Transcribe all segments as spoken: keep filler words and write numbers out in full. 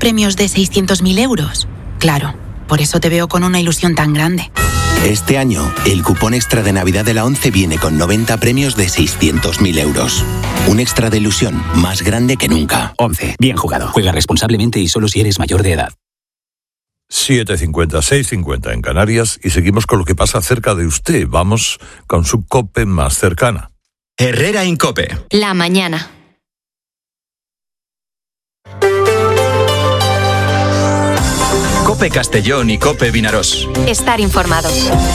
premios de seiscientos mil euros. Claro, por eso te veo con una ilusión tan grande. Este año, el cupón extra de Navidad de la ONCE viene con noventa premios de seiscientos mil euros. Un extra de ilusión más grande que nunca. ONCE. Bien jugado. Juega responsablemente y solo si eres mayor de edad. siete cincuenta, seis cincuenta en Canarias y seguimos con lo que pasa cerca de usted. Vamos con su COPE más cercana. Herrera Incope. La mañana. COPE Castellón y COPE Vinaròs. Estar informado.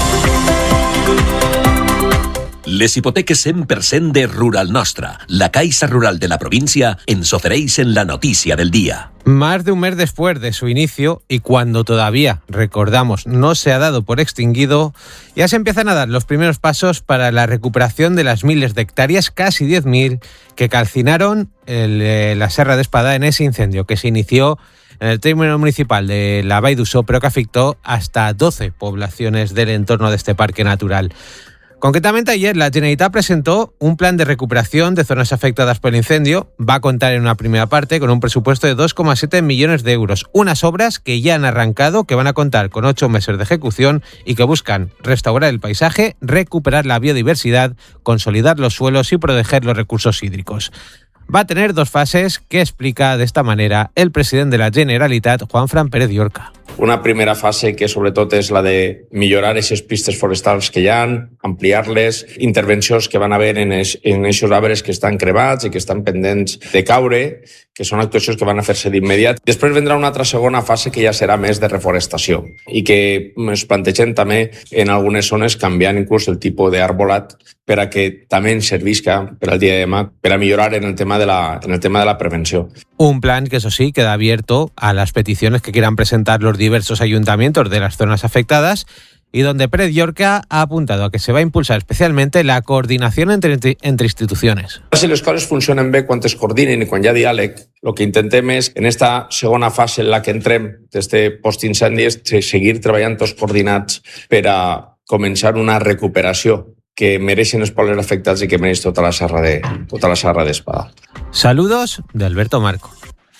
Les hipoteques cent per cent de Rural Nostra, la Caixa Rural de la provincia, ens ofereixen la notícia del día. Más de un mes después de su inicio y cuando todavía, recordamos, no se ha dado por extinguido, ya se empiezan a dar los primeros pasos para la recuperación de las miles de hectáreas, casi diez mil, que calcinaron el, eh, la Serra de Espadà en ese incendio que se inició en el término municipal de la Vall d'Uixó, pero que afectó hasta doce poblaciones del entorno de este parque natural. Concretamente ayer la Generalitat presentó un plan de recuperación de zonas afectadas por el incendio. Va a contar en una primera parte con un presupuesto de dos coma siete millones de euros. Unas obras que ya han arrancado, que van a contar con ocho meses de ejecución y que buscan restaurar el paisaje, recuperar la biodiversidad, consolidar los suelos y proteger los recursos hídricos. Va a tener dos fases que explica de esta manera el presidente de la Generalitat, Juanfran Pérez Llorca. Una primera fase que sobretot és la de millorar aquestes pistes forestals que hi ha, ampliar-les, intervencions que van haver en aquests arbres que estan cremats i que estan pendents de caure, que són actuacions que van a fer-se d'immediat. Després vendrà una altra segona fase que ja serà més de reforestació i que es plantegem també en algunes zones canviant inclús el tipus d'arbolat per a que també ens servisca per al dia de demà per a millorar en el tema de la, en el tema de la prevenció. Un plan que, eso sí, queda abierto a las peticiones que quieran presentar los diversos ayuntamientos de las zonas afectadas y donde Pérez Llorca ha apuntado a que se va a impulsar especialmente la coordinación entre, entre instituciones. Si les coses funcionen bé quan es coordinen i quan hi ha diàleg, el que intentem és, en esta segona fase en la que entrem d'este postincendi, és seguir treballant tots coordinats per a començar una recuperació que mereixen els pobles afectats i que mereix tota la serra de tota la serra d'Espadà. Saludos de Alberto Marco.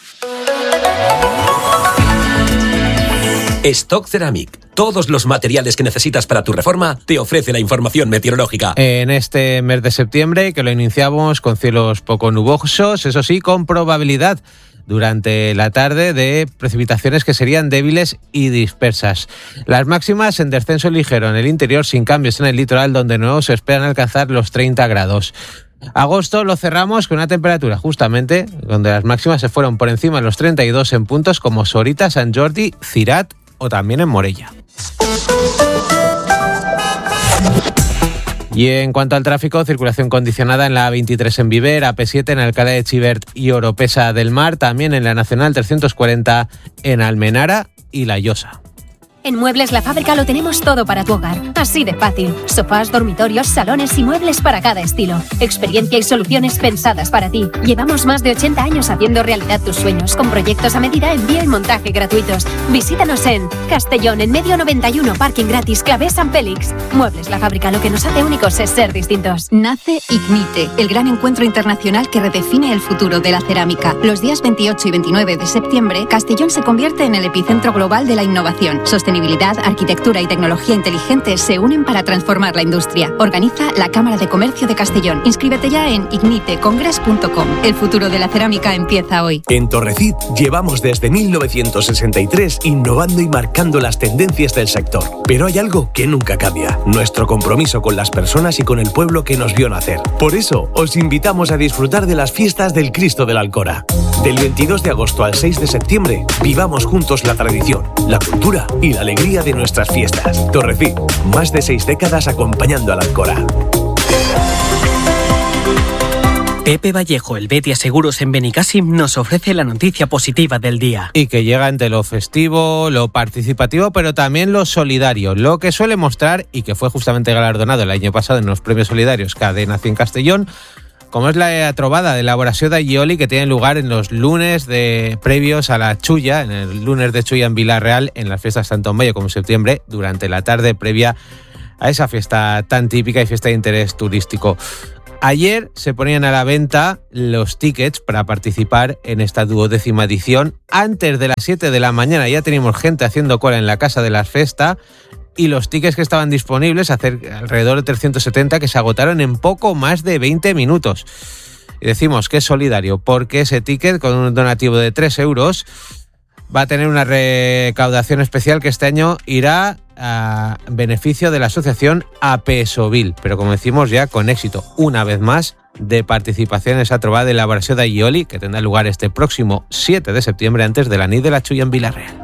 Stock Ceramic. Todos los materiales que necesitas para tu reforma te ofrece la información meteorológica. En este mes de septiembre, que lo iniciamos con cielos poco nubosos, eso sí, con probabilidad durante la tarde de precipitaciones que serían débiles y dispersas. Las máximas en descenso ligero en el interior, sin cambios en el litoral, donde no se esperan alcanzar los treinta grados. Agosto lo cerramos con una temperatura justamente donde las máximas se fueron por encima de los treinta y dos en puntos como Sorita, Sant Jordi, Cirat o también en Morella. Y en cuanto al tráfico, circulación condicionada en la A veintitrés en Viver, A P siete en Alcalá de Xivert y Oropesa del Mar, también en la Nacional trescientos cuarenta en Almenara y La Llosa. En Muebles La Fábrica lo tenemos todo para tu hogar, así de fácil. Sofás, dormitorios, salones y muebles para cada estilo. Experiencia y soluciones pensadas para ti. Llevamos más de ochenta años haciendo realidad tus sueños, con proyectos a medida, envío y montaje gratuitos. Visítanos en Castellón, en Medio noventa y uno, parking gratis, Clavé San Félix. Muebles La Fábrica, lo que nos hace únicos es ser distintos. Nace Ignite, el gran encuentro internacional que redefine el futuro de la cerámica. Los días veintiocho y veintinueve de septiembre, Castellón se convierte en el epicentro global de la innovación. Sostenibilidad, arquitectura y tecnología inteligente se unen para transformar la industria. Organiza la Cámara de Comercio de Castellón. Inscríbete ya en ignite congress punto com. El futuro de la cerámica empieza hoy. En Torrecid llevamos desde mil novecientos sesenta y tres innovando y marcando las tendencias del sector. Pero hay algo que nunca cambia: nuestro compromiso con las personas y con el pueblo que nos vio nacer. Por eso, os invitamos a disfrutar de las fiestas del Cristo de la Alcora. Del veintidós de agosto al seis de septiembre, vivamos juntos la tradición, la cultura y la alegría de nuestras fiestas. Torrecid, más de seis décadas acompañando a la Alcora. Pepe Vallejo, el Betia Seguros en Benicàssim, nos ofrece la noticia positiva del día. Y que llega entre lo festivo, lo participativo, pero también lo solidario. Lo que suele mostrar, y que fue justamente galardonado el año pasado en los premios solidarios Cadena cien Castellón, como es la trobada de elaboración de Aioli, que tiene lugar en los lunes de previos a la Chulla, en el lunes de Chulla en Vilarreal, en las fiestas tanto en mayo como en septiembre, durante la tarde previa a esa fiesta tan típica y fiesta de interés turístico. Ayer se ponían a la venta los tickets para participar en esta duodécima edición. Antes de las siete de la mañana ya teníamos gente haciendo cola en la Casa de las Festa y los tickets que estaban disponibles, alrededor de trescientos setenta, que se agotaron en poco más de veinte minutos. Y decimos que es solidario porque ese ticket, con un donativo de tres euros, va a tener una recaudación especial que este año irá a beneficio de la asociación Apesovil, pero como decimos ya con éxito, una vez más, de participación en esa trobada de elaboración de Aioli, que tendrá lugar este próximo siete de septiembre antes de la nit de la Chulla en Villarreal.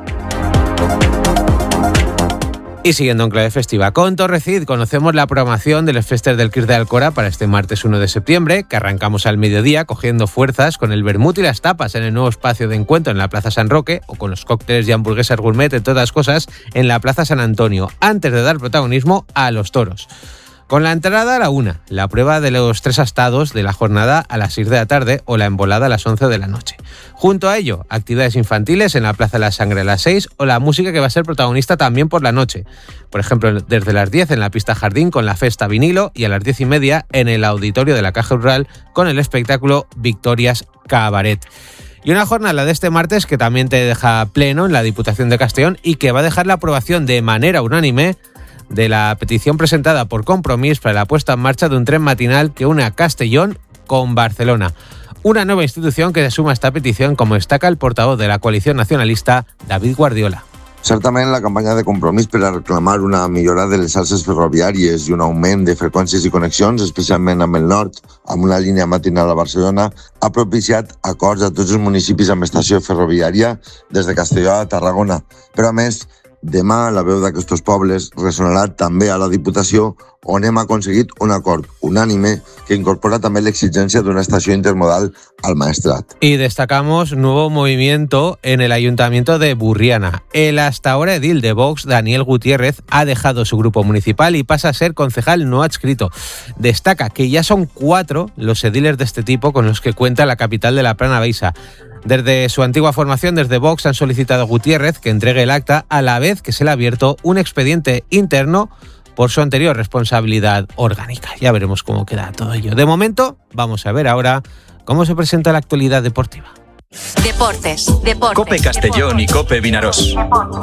Y siguiendo en clave festiva, con Torrecid conocemos la programación de los Festers del Cris de Alcora para este martes uno de septiembre, que arrancamos al mediodía cogiendo fuerzas con el vermut y las tapas en el nuevo espacio de encuentro en la Plaza San Roque, o con los cócteles y hamburguesas gourmet, entre otras cosas, en la Plaza San Antonio, antes de dar protagonismo a los toros. Con la entrada a la una, la prueba de los tres astados de la jornada a las seis de la tarde o la embolada a las once de la noche. Junto a ello, actividades infantiles en la Plaza de la Sangre a las seis o la música que va a ser protagonista también por la noche. Por ejemplo, desde las diez en la pista Jardín con la Festa Vinilo y a las diez y media en el auditorio de la Caja Rural con el espectáculo Victorias Cabaret. Y una jornada de este martes que también te deja pleno en la Diputación de Castellón y que va a dejar la aprobación de manera unánime de la petición presentada por Compromís para la puesta en marcha de un tren matinal que une a Castellón con Barcelona. Una nueva institución que se suma a esta petición, como destaca el portavoz de la coalición nacionalista, David Guardiola. Certament, la campanya de Compromís per a reclamar una millora de les xarxes ferroviàries i un augment de freqüències i connexions, especialment amb el nord, amb una línia matinal a Barcelona, ha propiciat acords a tots els municipis amb estació ferroviària des de Castelló a Tarragona. Però, a més, demà la veu d'aquests pobles ressonarà també a la Diputació, on hem aconseguit un acord unànime que incorpora també l'exigència d'una estació intermodal al Maestrat. Y destacamos nuevo movimiento en el Ayuntamiento de Burriana. El hasta ahora edil de Vox, Daniel Gutiérrez, ha dejado su grupo municipal y pasa a ser concejal no adscrito. Destaca que ya son cuatro los ediles de este tipo con los que cuenta la capital de la Plana Baixa. Desde su antigua formación, desde Vox, han solicitado a Gutiérrez que entregue el acta a la vez que se le ha abierto un expediente interno por su anterior responsabilidad orgánica. Ya veremos cómo queda todo ello. De momento, vamos a ver ahora cómo se presenta la actualidad deportiva. Deportes, deportes. Cope Castellón y Cope Vinaroz.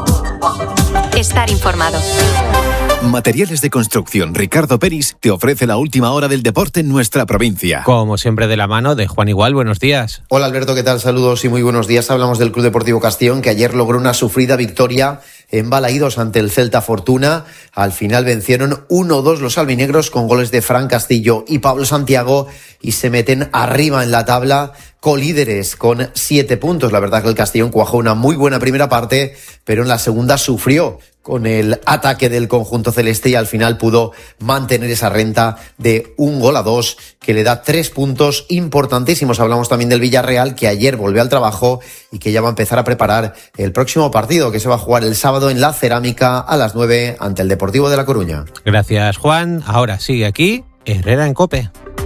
Estar informado. Materiales de Construcción Ricardo Peris te ofrece la última hora del deporte en nuestra provincia. Como siempre, de la mano de Juan Igual. Buenos días. Hola Alberto, ¿qué tal? Saludos y muy buenos días. Hablamos del Club Deportivo Castellón, que ayer logró una sufrida victoria en Balaídos ante el Celta Fortuna. Al final vencieron uno dos los albinegros con goles de Fran Castillo y Pablo Santiago y se meten arriba en la tabla, colíderes con siete puntos. La verdad que el Castellón cuajó una muy buena primera parte, pero en la segunda sufrió con el ataque del conjunto celeste y al final pudo mantener esa renta de un gol a dos que le da tres puntos importantísimos. Hablamos también del Villarreal, que ayer volvió al trabajo y que ya va a empezar a preparar el próximo partido que se va a jugar el sábado en la Cerámica a las nueve ante el Deportivo de La Coruña. Gracias, Juan. Ahora sigue aquí Herrera en COPE.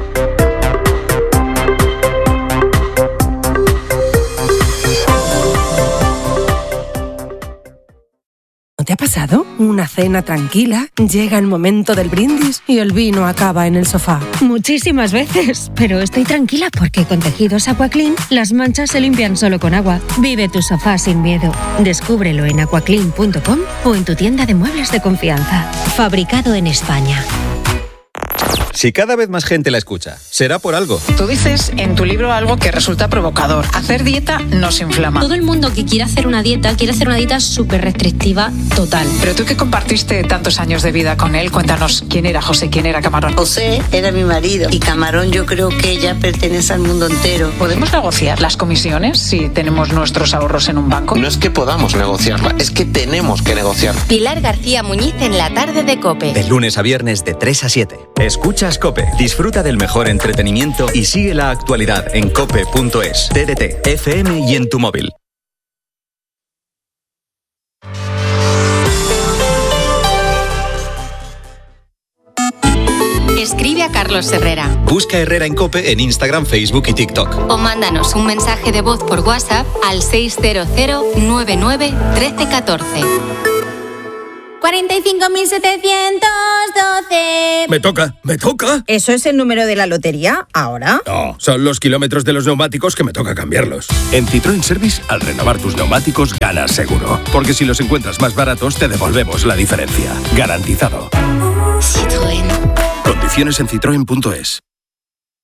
¿Te ha pasado? Una cena tranquila, llega el momento del brindis y el vino acaba en el sofá. Muchísimas veces, pero estoy tranquila porque con Tejidos Aquaclean las manchas se limpian solo con agua. Vive tu sofá sin miedo. Descúbrelo en aquaclean punto com o en tu tienda de muebles de confianza. Fabricado en España. Si cada vez más gente la escucha, será por algo. Tú dices en tu libro algo que resulta provocador. Hacer dieta nos inflama. Todo el mundo que quiere hacer una dieta, quiere hacer una dieta súper restrictiva, total. Pero tú que compartiste tantos años de vida con él, cuéntanos quién era José, quién era Camarón. José era mi marido y Camarón yo creo que ya pertenece al mundo entero. ¿Podemos negociar las comisiones si tenemos nuestros ahorros en un banco? No es que podamos negociarla, es que tenemos que negociarla. Pilar García Muñiz en la tarde de COPE. De lunes a viernes de tres a siete. Escuchas COPE, disfruta del mejor entretenimiento y sigue la actualidad en cope punto es, T D T, F M y en tu móvil. Escribe a Carlos Herrera. Busca Herrera en COPE en Instagram, Facebook y TikTok. O mándanos un mensaje de voz por WhatsApp al seis cero cero nueve nueve uno tres uno cuatro. cuarenta y cinco mil setecientos doce. Me toca, me toca. ¿Eso es el número de la lotería ahora? No, son los kilómetros de los neumáticos que me toca cambiarlos. En Citroën Service, al renovar tus neumáticos, ganas seguro. Porque si los encuentras más baratos, te devolvemos la diferencia. Garantizado. Citroën. Condiciones en citroen punto es.